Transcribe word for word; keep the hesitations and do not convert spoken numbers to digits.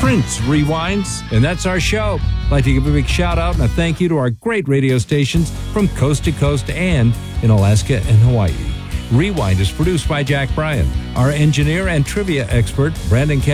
Prince rewinds, and that's our show. I'd like to give a big shout out and a thank you to our great radio stations from coast to coast and in Alaska and Hawaii. Rewind is produced by Jack Bryan. Our engineer and trivia expert, Brandon Campbell,